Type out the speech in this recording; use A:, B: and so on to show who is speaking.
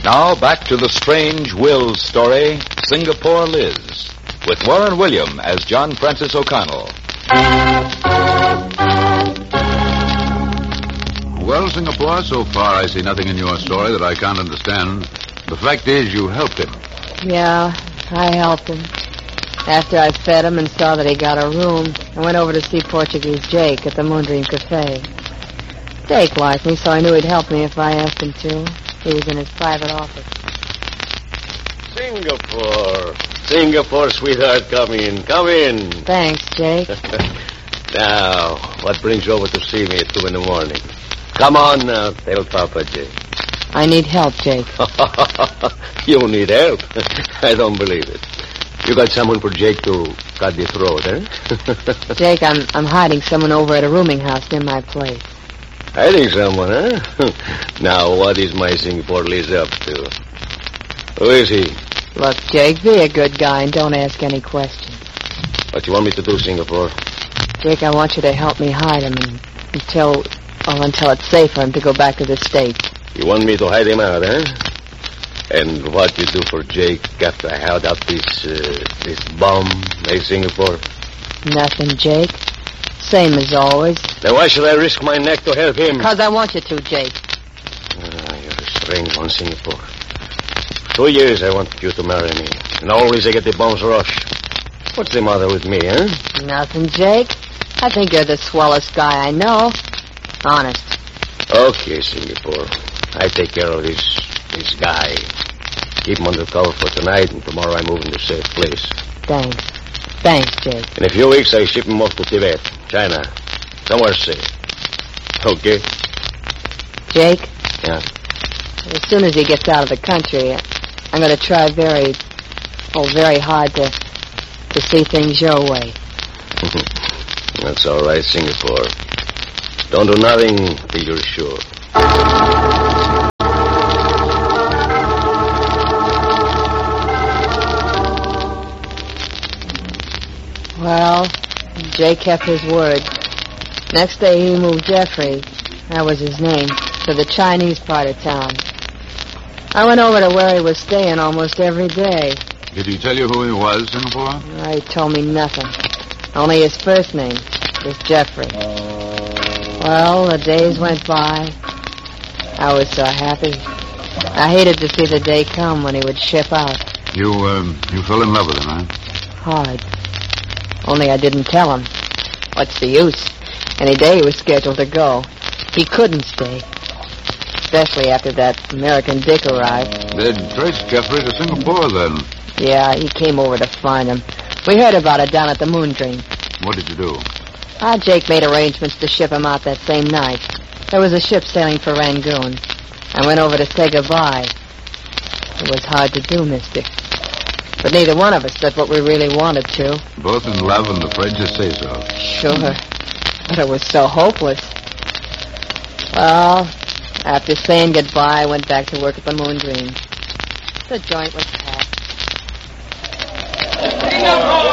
A: Now back to the strange Will story, Singapore Liz, with Warren William as John Francis O'Connell.
B: Well, Singapore, so far I see nothing in your story that I can't understand. The fact is you helped him.
C: Yeah, I helped him. After I fed him and saw that he got a room, I went over to see Portuguese Jake at the Moondream Cafe. Jake liked me, so I knew he'd help me if I asked him to. He was in his private office.
D: Singapore, sweetheart, come in.
C: Thanks, Jake.
D: Now, what brings you over to see me at 2 in the morning? Come on now, tell Papa Jake.
C: I need help, Jake.
D: You need help? I don't believe it. You got someone for Jake to cut the throat, eh?
C: Jake, I'm hiding someone over at a rooming house near my place.
D: Hiding someone, huh? Now, what is my Singapore Liz up to? Who is he?
C: Look, Jake, be a good guy and don't ask any questions.
D: What you want me to do, Singapore?
C: Jake, I want you to help me hide him until it's safe for him to go back to the States.
D: You want me to hide him out, eh? And what you do for Jake after I held out this bomb, eh, Singapore?
C: Nothing, Jake. Same as always.
D: Then why should I risk my neck to help him?
C: Because I want you to, Jake.
D: You're a strange one, Singapore. 2 years I wanted you to marry me. And always I get the bombs rush. What's the matter with me, huh?
C: Nothing, Jake. I think you're the swellest guy I know. Honest.
D: Okay, Singapore. I take care of this guy. Keep him under cover for tonight, and tomorrow I move him to a safe place.
C: Thanks, Jake.
D: In a few weeks, I ship him off to Tibet, China. Somewhere safe. Okay?
C: Jake?
D: Yeah?
C: As soon as he gets out of the country, I'm going to try very hard to see things your way.
D: That's all right, Singapore. Don't do nothing till you're sure.
C: Well, Jake kept his word. Next day he moved Jeffrey, that was his name, to the Chinese part of town. I went over to where he was staying almost every day.
B: Did he tell you who he was, Singapore?
C: He told me nothing. Only his first name was Jeffrey. Well, the days went by. I was so happy. I hated to see the day come when he would ship out.
B: You fell in love with him, huh?
C: Hard. Only I didn't tell him. What's the use? Any day he was scheduled to go. He couldn't stay. Especially after that American Dick arrived.
B: They'd traced Jeffrey to Singapore, then.
C: Yeah, he came over to find him. We heard about it down at the Moondream.
B: What did you do?
C: Jake made arrangements to ship him out that same night. There was a ship sailing for Rangoon. I went over to say goodbye. It was hard to do, mister. But neither one of us said what we really wanted to.
B: Both in love and afraid to say so.
C: Sure. But it was so hopeless. Well, after saying goodbye, I went back to work at the Moondream. The joint was packed.